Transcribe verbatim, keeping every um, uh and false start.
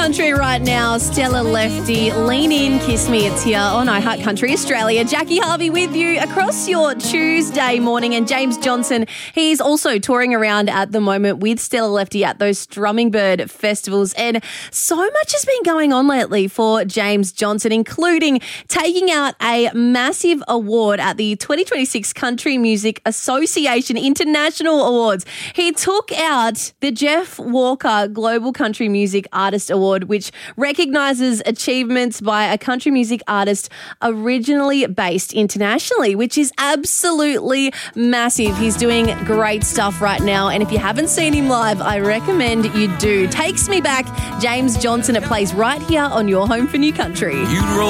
country right now. Stella Lefty, Lean In, Kiss Me. It's here on iHeart Country Australia. Jackie Harvey with you across your Tuesday morning. And James Johnson, he's also touring around at the moment with Stella Lefty at those Strumming Bird festivals. And so much has been going on lately for James Johnson, including taking out a massive award at the twenty twenty-six Country Music Association International Awards. He took out the Jeff Walker Global Country Music Artist Award, which recognises achievements by a country music artist originally based internationally, which is absolutely massive. He's doing great stuff right now, and if you haven't seen him live, I recommend you do. Takes Me Back, James Johnson. It plays right here on your home for New Country. You roll